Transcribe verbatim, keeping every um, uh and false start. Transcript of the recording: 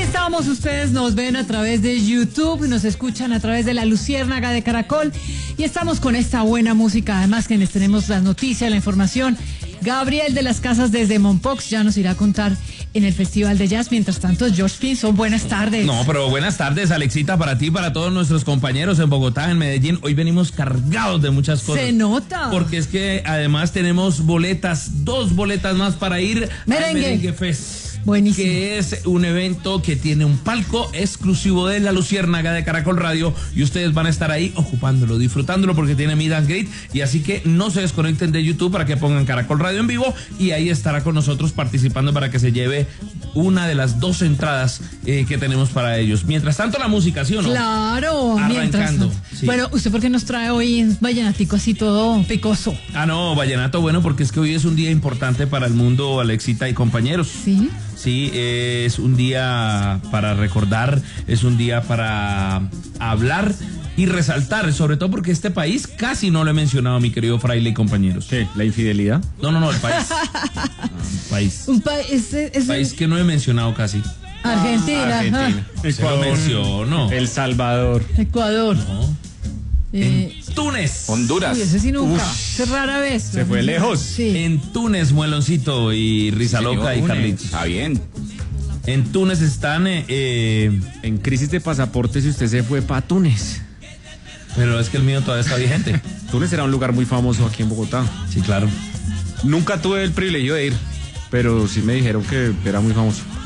estamos, ustedes nos ven a través de YouTube, nos escuchan a través de la Luciérnaga de Caracol y estamos con esta buena música, además que les tenemos las noticias, la información. Gabriel de las Casas desde Mompox ya nos irá a contar en el Festival de Jazz. Mientras tanto, George Pinson, buenas tardes. No, pero buenas tardes, Alexita, para ti, para todos nuestros compañeros en Bogotá, en Medellín. Hoy venimos cargados de muchas cosas. Se nota. Porque es que además tenemos boletas, dos boletas más para ir Merengue. al Merengue Fest. Buenísimo. Que es un evento que tiene un palco exclusivo de la Luciérnaga de Caracol Radio y ustedes van a estar ahí ocupándolo, disfrutándolo porque tiene meet and greet, y así que no se desconecten de YouTube para que pongan Caracol Radio en vivo y ahí estará con nosotros participando para que se lleve una de las dos entradas eh, que tenemos para ellos. Mientras tanto, la música, ¿sí o no? Claro, Arrancando. mientras, Sí. Bueno, ¿usted por qué nos trae hoy un vallenatico así todo picoso? Ah, no, vallenato, bueno, porque es que hoy es un día importante para el mundo, Alexita y compañeros. Sí. Sí, es un día para recordar, es un día para hablar y resaltar, sobre todo porque este país casi no lo he mencionado, mi querido Fraile y compañeros. ¿Qué? ¿La infidelidad? No, no, no, el país. Ah, un país. Un país, es, es País que no he mencionado casi. Argentina, Argentina. Se lo menciono. El Salvador. ah, Ecuador. No. Eh, En Túnez. Honduras. uy, ese sí nunca. Uf. Es rara vez. Se fue lejos. Sí. En Túnez, Mueloncito y Rizaloca y Carlitos. Está bien. En Túnez están, eh, eh, En crisis de pasaporte si usted se fue para Túnez. pero es que el mío todavía está vigente. Túnez era un lugar muy famoso aquí en Bogotá. Sí, claro. Nunca tuve el privilegio de ir, pero sí me dijeron que era muy famoso.